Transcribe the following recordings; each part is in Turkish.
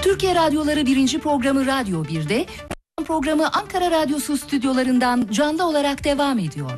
Türkiye Radyoları 1. programı Radyo 1'de, programı Ankara Radyosu stüdyolarından canlı olarak devam ediyor.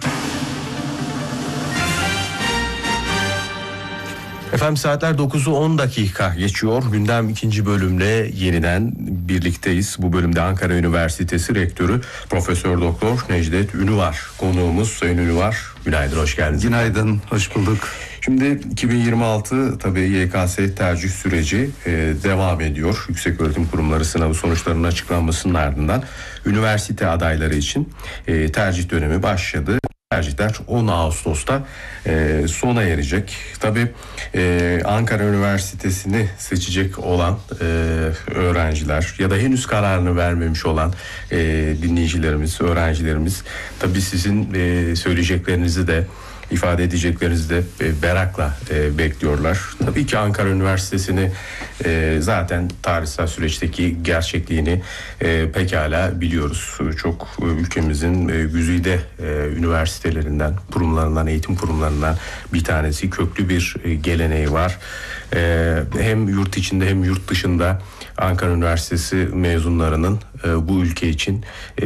Efendim saatler 9'u 10 dakika geçiyor. Gündem 2. bölümle yeniden birlikteyiz. Bu bölümde Ankara Üniversitesi Rektörü Profesör Doktor Necdet Ünüvar konuğumuz. Sayın Ünüvar, günaydın, hoş geldiniz. Günaydın, hoş bulduk. Şimdi 2026 tabii YKS tercih süreci devam ediyor. Yükseköğretim Kurumları sınavı sonuçlarının açıklanmasının ardından üniversite adayları için tercih dönemi başladı. Tercihler 10 Ağustos'ta sona erecek. Tabii Ankara Üniversitesi'ni seçecek olan öğrenciler ya da henüz kararını vermemiş olan dinleyicilerimiz, öğrencilerimiz tabii sizin söyleyeceklerinizi de ifade edeceklerinizi de merakla bekliyorlar. Tabii ki Ankara Üniversitesi'ni zaten tarihsel süreçteki gerçekliğini pekala biliyoruz. Çok ülkemizin güzide üniversitelerinden, kurumlarından, eğitim kurumlarından bir tanesi. Köklü bir geleneği var. Hem yurt içinde hem yurt dışında Ankara Üniversitesi mezunlarının bu ülke için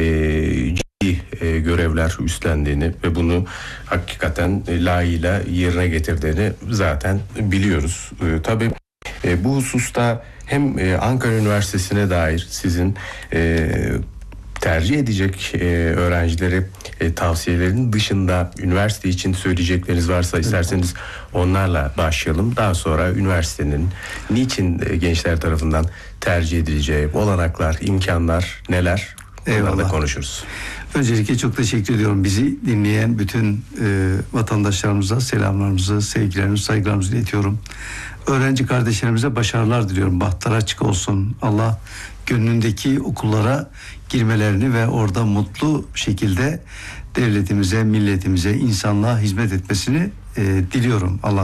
görevler üstlendiğini ve bunu hakikaten layığıyla yerine getirdiğini zaten biliyoruz. Tabii bu hususta hem Ankara Üniversitesi'ne dair sizin tercih edecek öğrencileri tavsiyelerin dışında üniversite için söyleyecekleriniz varsa isterseniz onlarla başlayalım. Daha sonra üniversitenin niçin gençler tarafından tercih edileceği olanaklar, imkanlar neler? Onlarla konuşuruz. Öncelikle çok teşekkür ediyorum. Bizi dinleyen bütün vatandaşlarımıza selamlarımızı, sevgilerimizi, saygılarımızı iletiyorum. Öğrenci kardeşlerimize başarılar diliyorum. Bahtları açık olsun. Allah gönlündeki okullara girmelerini ve orada mutlu şekilde devletimize, milletimize, insanlığa hizmet etmesini diliyorum. Allah